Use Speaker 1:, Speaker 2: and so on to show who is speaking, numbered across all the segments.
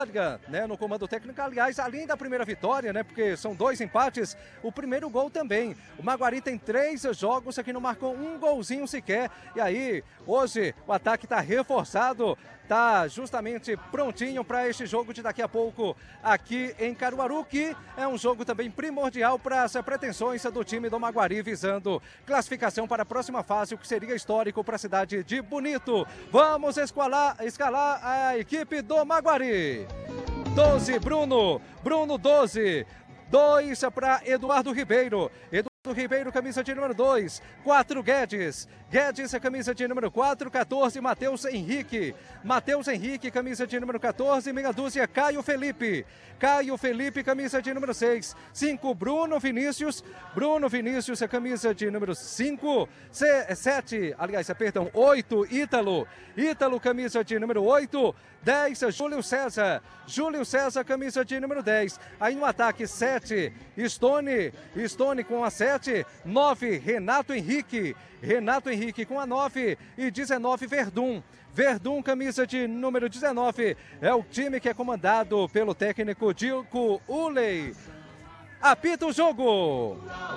Speaker 1: né, no comando técnico, aliás, além da primeira vitória, né, porque são 2 empates, o primeiro gol também. O Maguari tem 3 jogos aqui, não marcou um golzinho sequer, e aí, hoje, o ataque está reforçado, está justamente prontinho para este jogo de daqui a pouco aqui em Caruaru, que é um jogo também primordial para as pretensões do time do Maguari, visando classificação para a próxima fase, o que seria histórico para a cidade de Bonito. Vamos escalar a equipe do Maguari. 12, Bruno 12, 2 para Eduardo Ribeiro. Ribeiro, camisa de número 2, 4, Guedes, a camisa de número 4, 14, Matheus Henrique, camisa de número 14, meia dúzia, Caio Felipe, camisa de número 6, 5, Bruno Vinícius, a camisa de número 5, 7, 8, Ítalo, camisa de número 8, 10, Júlio César, camisa de número 10, aí no ataque 7, Stone com a 7, 9, Renato Henrique com a 9 e 19, Verdun, camisa de número 19, é o time que é comandado pelo técnico Dilco Uley. Apita o jogo!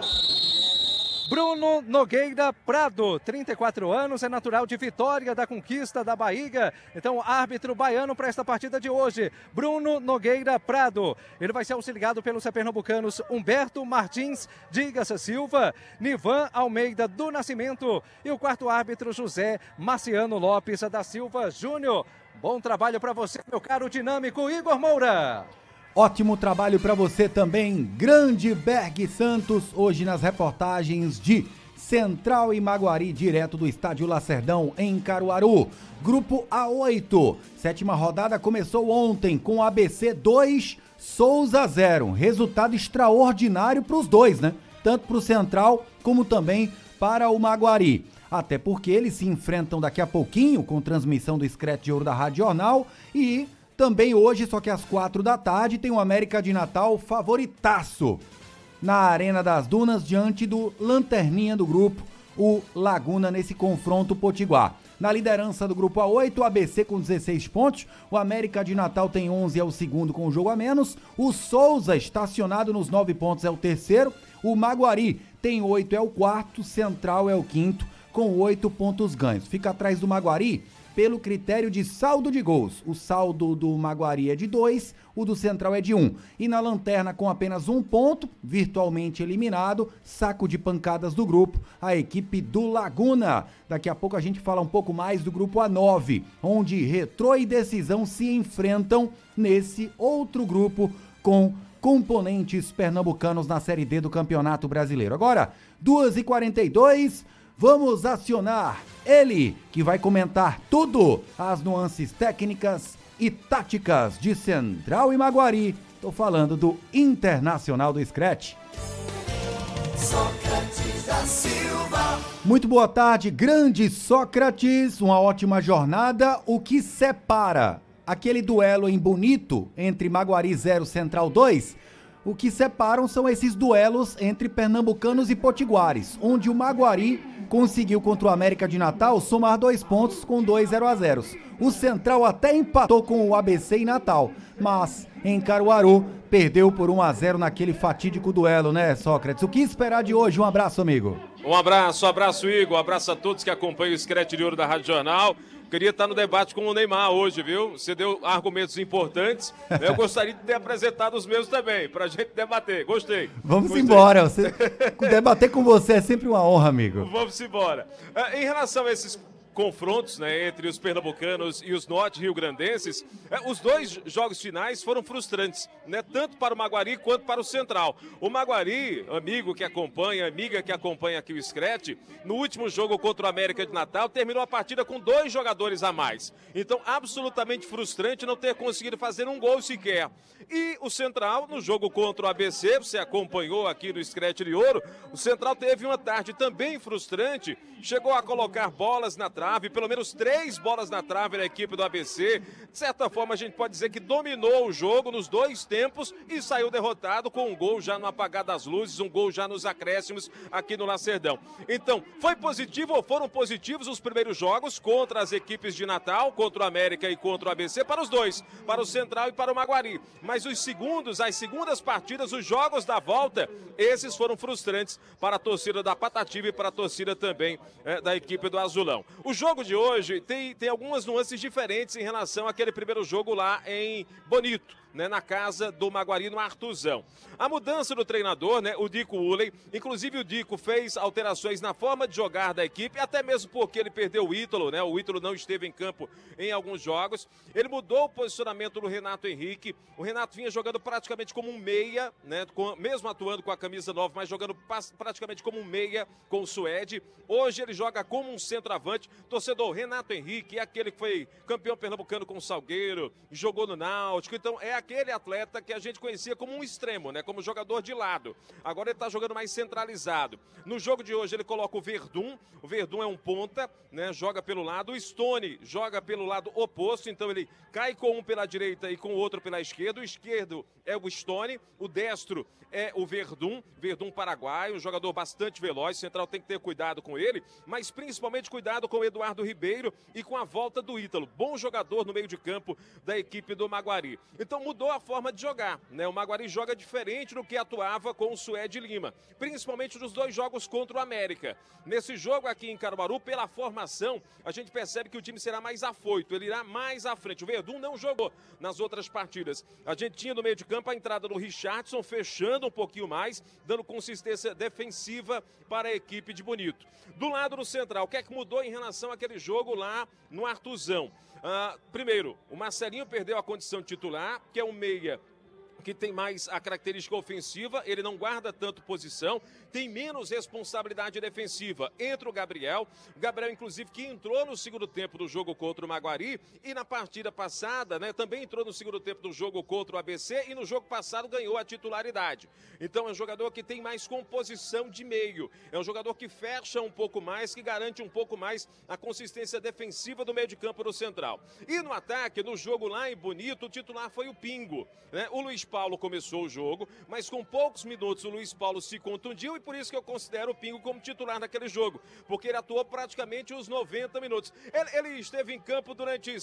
Speaker 1: Bruno Nogueira Prado, 34 anos, é natural de Vitória da Conquista da Bahia. Então, árbitro baiano para esta partida de hoje, Bruno Nogueira Prado. Ele vai ser auxiliado pelos pernambucanos Humberto Martins Digas Silva, Nivan Almeida do Nascimento e o quarto árbitro José Marciano Lopes da Silva Júnior. Bom trabalho para você, meu caro dinâmico Igor Moura.
Speaker 2: Ótimo trabalho para você também, grande Berg Santos, hoje nas reportagens de Central e Maguari, direto do Estádio Lacerdão, em Caruaru. Grupo A8, 7ª rodada começou ontem com ABC 2, Souza 0. Resultado extraordinário para os dois, né? Tanto para o Central como também para o Maguari. Até porque eles se enfrentam daqui a pouquinho com transmissão do Scratch de Ouro da Rádio Jornal e... também hoje, só que às 4 da tarde, tem o América de Natal favoritaço na Arena das Dunas, diante do lanterninha do grupo, o Laguna, nesse confronto potiguar. Na liderança do grupo A8, o ABC com 16 pontos, o América de Natal tem 11, é o segundo com um jogo a menos, o Souza, estacionado nos 9 pontos, é o terceiro, o Maguari tem 8, é o quarto, Central é o quinto, com 8 pontos ganhos. Fica atrás do Maguari pelo critério de saldo de gols. O saldo do Maguari é de 2, o do Central é de 1. E na lanterna, com apenas 1 ponto, virtualmente eliminado, saco de pancadas do grupo, a equipe do Laguna. Daqui a pouco a gente fala um pouco mais do grupo A9, onde Retrô e Decisão se enfrentam nesse outro grupo com componentes pernambucanos na Série D do Campeonato Brasileiro. Agora, 2h42, vamos acionar ele, que vai comentar tudo, as nuances técnicas e táticas de Central e Maguari. Tô falando do Internacional do Scratch. Sócrates da Silva. Muito boa tarde, grande Sócrates, uma ótima jornada. O que separa aquele duelo em Bonito entre Maguari 0 Central 2? O que separam são esses duelos entre pernambucanos e potiguares, onde o Maguari conseguiu contra o América de Natal somar 2 pontos com 2 0-0. O Central até empatou com o ABC em Natal, mas em Caruaru perdeu por 1-0 naquele fatídico duelo, né, Sócrates? O que esperar de hoje? Um abraço, amigo.
Speaker 3: Um abraço, Igor. Um abraço a todos que acompanham o Scratch de Ouro da Rádio Jornal. Queria estar no debate com o Neymar hoje, viu? Você deu argumentos importantes. Eu gostaria de ter apresentado os meus também, pra gente debater. Gostei.
Speaker 2: Gostei. Embora. Debater com você é sempre uma honra, amigo.
Speaker 3: Vamos embora. Em relação a esses confrontos, né, entre os pernambucanos e os norte-riograndenses, os dois jogos finais foram frustrantes, né, tanto para o Maguari quanto para o Central. O Maguari, amiga que acompanha aqui o Scratch, no último jogo contra o América de Natal, terminou a partida com 2 jogadores a mais. Então, absolutamente frustrante não ter conseguido fazer um gol sequer. E o Central, no jogo contra o ABC, você acompanhou aqui no Scratch de Ouro, o Central teve uma tarde também frustrante, chegou a colocar bolas na trave, trave, pelo menos 3 bolas na trave da equipe do ABC. De certa forma, a gente pode dizer que dominou o jogo nos 2 tempos e saiu derrotado com um gol já no apagar das luzes, um gol já nos acréscimos aqui no Lacerdão. Então, foi positivo ou foram positivos os primeiros jogos contra as equipes de Natal, contra o América e contra o ABC, para os dois, para o Central e para o Maguari. Mas as segundas partidas, os jogos da volta, esses foram frustrantes para a torcida da Patativa e para a torcida também da equipe do Azulão. O jogo de hoje tem algumas nuances diferentes em relação àquele primeiro jogo lá em Bonito, né, na casa do Maguari, no Artuzão. A mudança do treinador, né, o Dico Uley, inclusive o Dico fez alterações na forma de jogar da equipe, até mesmo porque ele perdeu o Ítalo, né, o Ítalo não esteve em campo em alguns jogos. Ele mudou o posicionamento do Renato Henrique. O Renato vinha jogando praticamente como um meia, né, mesmo atuando com a camisa 9, mas jogando praticamente como um meia com o Suede. Hoje ele joga como um centroavante. Torcedor, Renato Henrique é aquele que foi campeão pernambucano com o Salgueiro, jogou no Náutico, então é aquele atleta que a gente conhecia como um extremo, né? Como jogador de lado. Agora ele está jogando mais centralizado. No jogo de hoje ele coloca o Verdun. O Verdun é um ponta, né? Joga pelo lado. O Stone joga pelo lado oposto. Então ele cai com um pela direita e com o outro pela esquerda. O esquerdo é o Stone. O destro é o Verdun. Verdun paraguaio, um jogador bastante veloz. O Central tem que ter cuidado com ele, mas principalmente cuidado com o Eduardo Ribeiro e com a volta do Ítalo. Bom jogador no meio de campo da equipe do Maguari. Então mudou a forma de jogar, né? O Maguari joga diferente do que atuava com o Suede Lima, principalmente nos 2 jogos contra o América. Nesse jogo aqui em Caruaru, pela formação, a gente percebe que o time será mais afoito, ele irá mais à frente. O Verdun não jogou nas outras partidas. A gente tinha no meio de campo a entrada do Richardson, fechando um pouquinho mais, dando consistência defensiva para a equipe de Bonito. Do lado do Central, o que é que mudou em relação àquele jogo lá no Artuzão? Primeiro, o Marcelinho perdeu a condição de titular, que é um meia que tem mais a característica ofensiva, ele não guarda tanto posição, tem menos responsabilidade defensiva. Entra o Gabriel, inclusive que entrou no segundo tempo do jogo contra o Maguari e na partida passada, né, também entrou no segundo tempo do jogo contra o ABC e no jogo passado ganhou a titularidade. Então é um jogador que tem mais composição de meio, é um jogador que fecha um pouco mais, que garante um pouco mais a consistência defensiva do meio de campo do Central. E no ataque, no jogo lá em Bonito, o titular foi o Pingo, né? O Luiz Paulo começou o jogo, mas com poucos minutos o Luiz Paulo se contundiu e por isso que eu considero o Pingo como titular naquele jogo, porque ele atuou praticamente os 90 minutos. Ele esteve em campo durante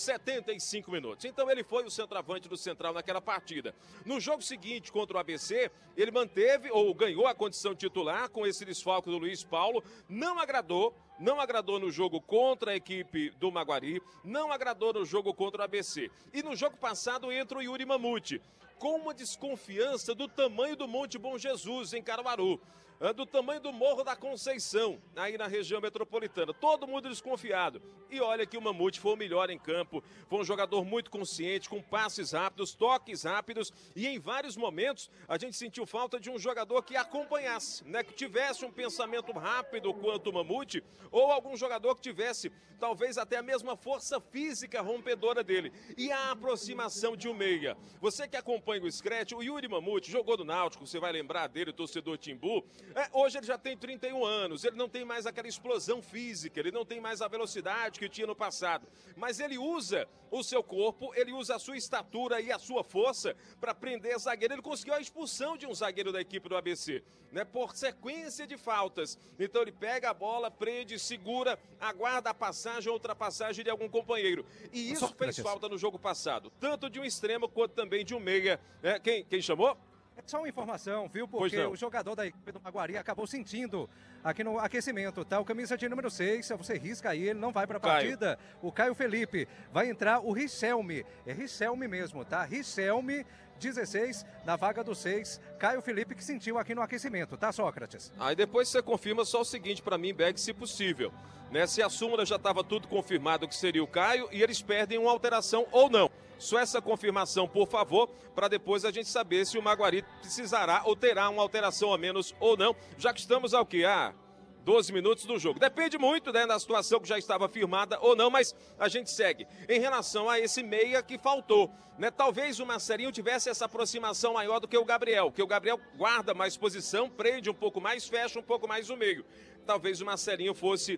Speaker 3: 75 minutos, então ele foi o centroavante do Central naquela partida. No jogo seguinte contra o ABC, ele manteve ou ganhou a condição titular com esse desfalque do Luiz Paulo, não agradou no jogo contra a equipe do Maguari, não agradou no jogo contra o ABC. E no jogo passado entra o Yuri Mamute, com uma desconfiança do tamanho do Monte Bom Jesus em Caruaru, do tamanho do Morro da Conceição, aí na região metropolitana. Todo mundo desconfiado. E olha que o Mamute foi o melhor em campo, foi um jogador muito consciente, com passes rápidos, toques rápidos, e em vários momentos a gente sentiu falta de um jogador que acompanhasse, né, que tivesse um pensamento rápido quanto o Mamute, ou algum jogador que tivesse talvez até a mesma força física rompedora dele. E a aproximação de um meia. Você que acompanha o Scratch, o Yuri Mamute jogou no Náutico, você vai lembrar dele, torcedor Timbu. Hoje ele já tem 31 anos, ele não tem mais aquela explosão física, ele não tem mais a velocidade que tinha no passado, mas ele usa o seu corpo, ele usa a sua estatura e a sua força para prender zagueiro. Ele conseguiu a expulsão de um zagueiro da equipe do ABC, né, por sequência de faltas. Então ele pega a bola, prende, segura, aguarda a passagem ou ultrapassagem de algum companheiro. E isso fez falta no jogo passado, tanto de um extremo quanto também de um meia. Quem chamou?
Speaker 1: É só uma informação, viu? Porque o jogador da equipe do Maguari acabou sentindo aqui no aquecimento, tá? O camisa de número 6, você risca aí, ele não vai para a partida. O Caio Felipe. Vai entrar o Richelme. É Richelme mesmo, tá? Richelme, 16, na vaga do 6. Caio Felipe que sentiu aqui no aquecimento, tá, Sócrates?
Speaker 3: Aí depois você confirma só o seguinte para mim, Beg, se possível. Né? Se a súmula já estava tudo confirmado que seria o Caio e eles perdem uma alteração ou não. Só essa confirmação, por favor, para depois a gente saber se o Maguari precisará ou terá uma alteração a menos ou não, já que estamos ao quê? 12 minutos do jogo. Depende muito, né, da situação que já estava firmada ou não, mas a gente segue. Em relação a esse meia que faltou, né, talvez o Marcelinho tivesse essa aproximação maior do que o Gabriel guarda mais posição, prende um pouco mais, fecha um pouco mais o meio. talvez o Marcelinho fosse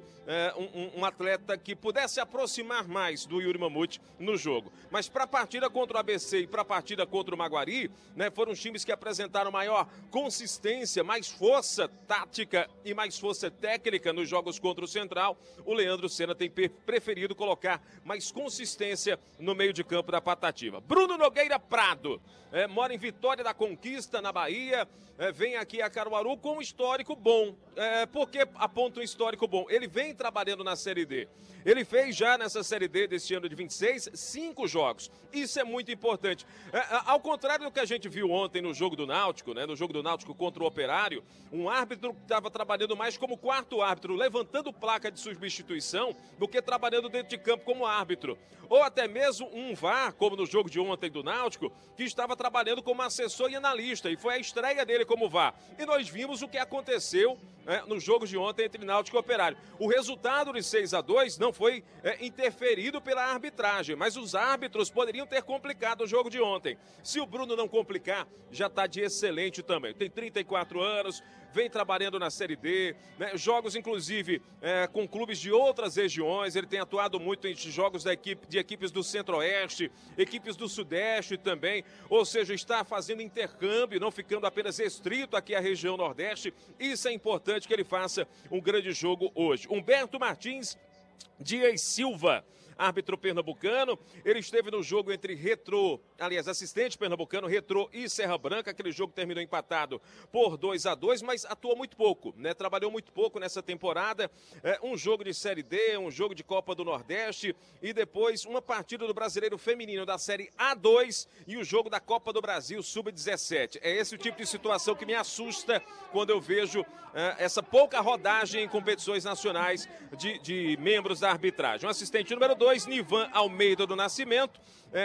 Speaker 3: um atleta que pudesse aproximar mais do Yuri Mamute no jogo. Mas para a partida contra o ABC e para a partida contra o Maguari, né, foram times que apresentaram maior consistência, mais força tática e mais força técnica nos jogos contra o Central. O Leandro Senna tem preferido colocar mais consistência no meio de campo da Patativa. Bruno Nogueira Prado, mora em Vitória da Conquista, na Bahia, vem aqui a Caruaru com um histórico bom. Por que aponta um histórico bom? Ele vem trabalhando na Série D. Ele fez já nessa Série D deste ano de 26, 5 jogos. Isso é muito importante. Ao contrário do que a gente viu ontem no jogo do Náutico, né, no jogo do Náutico contra o Operário, um árbitro estava trabalhando mais como quarto árbitro, levantando placa de substituição, do que trabalhando dentro de campo como árbitro. Ou até mesmo um VAR, como no jogo de ontem do Náutico, que estava trabalhando como assessor e analista, e foi a estreia dele como VAR. E nós vimos o que aconteceu no jogo de ontem entre Náutico e Operário. O resultado de 6-2 não foi interferido pela arbitragem, mas os árbitros poderiam ter complicado o jogo de ontem. Se o Bruno não complicar, já está de excelente também. Tem 34 anos, vem trabalhando na Série D, né? Jogos inclusive com clubes de outras regiões. Ele tem atuado muito em jogos de equipes do Centro-Oeste, equipes do Sudeste também, ou seja, está fazendo intercâmbio, não ficando apenas restrito aqui à região Nordeste. Isso é importante que ele faça um grande jogo hoje. Humberto Martins Dias Silva, árbitro pernambucano, ele esteve no jogo entre assistente pernambucano, Retrô e Serra Branca. Aquele jogo terminou empatado por 2-2, mas atuou muito pouco, né? Trabalhou muito pouco nessa temporada. Um jogo de Série D, um jogo de Copa do Nordeste e depois uma partida do Brasileiro Feminino da Série A2 e o jogo da Copa do Brasil Sub-17. É esse o tipo de situação que me assusta quando eu vejo essa pouca rodagem em competições nacionais de membros da arbitragem. O assistente número 2, Nivan Almeida do Nascimento,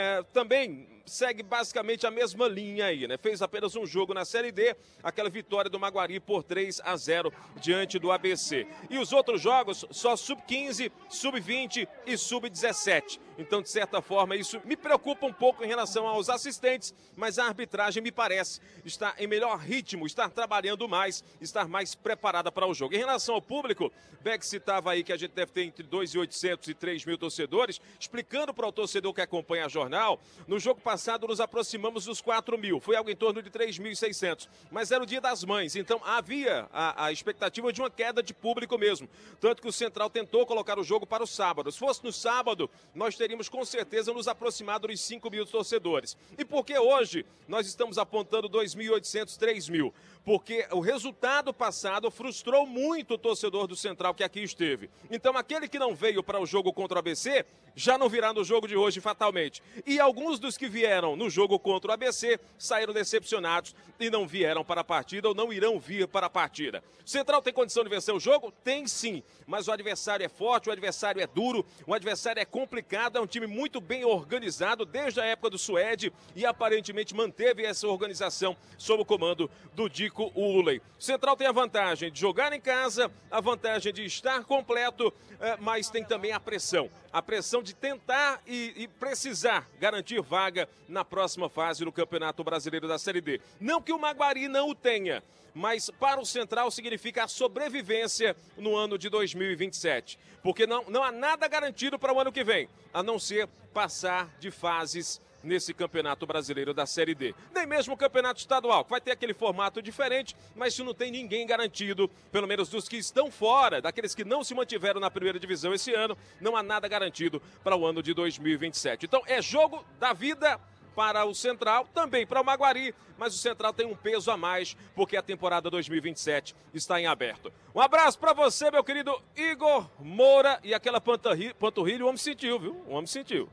Speaker 3: também segue basicamente a mesma linha aí, né? Fez apenas um jogo na Série D, aquela vitória do Maguari por 3-0 diante do ABC. E os outros jogos, só Sub-15, Sub-20 e Sub-17. Então, de certa forma, isso me preocupa um pouco em relação aos assistentes, mas a arbitragem me parece estar em melhor ritmo, estar trabalhando mais, estar mais preparada para o jogo. Em relação ao público, Beck citava aí que a gente deve ter entre 2.800 e 3.000 torcedores, explicando para o torcedor que acompanha a jornal, no jogo passado nos aproximamos dos 4.000, foi algo em torno de 3.600, mas era o Dia das Mães, então havia a expectativa de uma queda de público mesmo, tanto que o Central tentou colocar o jogo para o sábado. Se fosse no sábado, nós teríamos com certeza nos aproximado dos 5.000 torcedores. E por que hoje nós estamos apontando 2.800, 3.000? Porque o resultado passado frustrou muito o torcedor do Central que aqui esteve. Então aquele que não veio para o jogo contra o ABC, já não virá no jogo de hoje fatalmente. E alguns dos que vieram no jogo contra o ABC saíram decepcionados e não vieram para a partida ou não irão vir para a partida. O Central tem condição de vencer o jogo? Tem sim, mas o adversário é forte, o adversário é duro, o adversário é complicado, é um time muito bem organizado desde a época do Suede e aparentemente manteve essa organização sob o comando do Dico Uley. O Central tem a vantagem de jogar em casa, a vantagem de estar completo, mas tem também a pressão de tentar e precisar garantir vaga na próxima fase do Campeonato Brasileiro da Série D. Não que o Maguari não o tenha, mas para o Central significa a sobrevivência no ano de 2027. Porque não há nada garantido para o ano que vem, a não ser passar de fases nesse Campeonato Brasileiro da Série D. Nem mesmo o Campeonato Estadual, que vai ter aquele formato diferente, mas se não tem ninguém garantido, pelo menos dos que estão fora, daqueles que não se mantiveram na primeira divisão esse ano, não há nada garantido para o ano de 2027. Então é jogo da vida para o Central, também para o Maguari, mas o Central tem um peso a mais, porque a temporada 2027 está em aberto. Um abraço para você, meu querido Igor Moura, e aquela panturrilha, o homem sentiu, viu? O homem sentiu.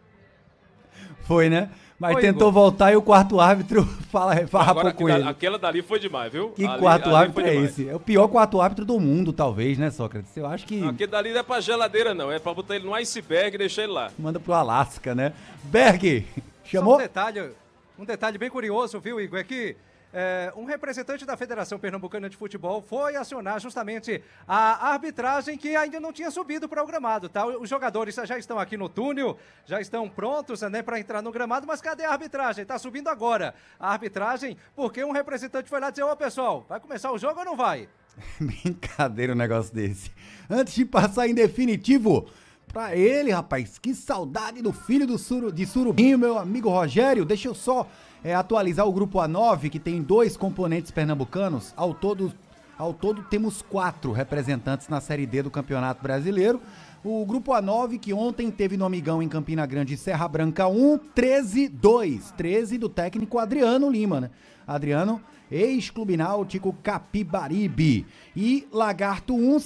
Speaker 2: Foi, né? Mas
Speaker 1: Foi,
Speaker 2: tentou
Speaker 1: Igor.
Speaker 2: voltar e o quarto árbitro farrapou com ele.
Speaker 3: Aquela dali foi demais, viu?
Speaker 2: Que
Speaker 3: Ali
Speaker 2: quarto árbitro
Speaker 3: foi
Speaker 2: é
Speaker 3: demais.
Speaker 2: esse? É o pior quarto árbitro do mundo, talvez, né, Sócrates? Eu acho que
Speaker 3: Aquele dali não é pra geladeira, não. É pra botar ele no iceberg e deixar ele lá.
Speaker 2: manda pro Alasca, né? Berg, chamou?
Speaker 1: Só um detalhe bem curioso, viu, Igor, é que um representante da Federação Pernambucana de Futebol foi acionar justamente a arbitragem que ainda não tinha subido para o gramado, tá? Os jogadores já estão aqui no túnel, já estão prontos, né, para entrar no gramado, mas cadê a arbitragem? Tá subindo agora a arbitragem, porque um representante foi lá dizer: ô pessoal, vai começar o jogo ou não vai?
Speaker 2: Brincadeira um negócio desse. Antes de passar em definitivo pra ele, rapaz, que saudade do filho de Surubinho, meu amigo Rogério. Deixa eu só atualizar o grupo A9, que tem 2 componentes pernambucanos. Ao todo temos 4 representantes na Série D do Campeonato Brasileiro. O grupo A9, que ontem teve no Amigão em Campina Grande, Serra Branca 1, 13-2. 13 do técnico Adriano Lima, né? Adriano, ex-Clube Náutico Capibaribe. E Lagarto 1,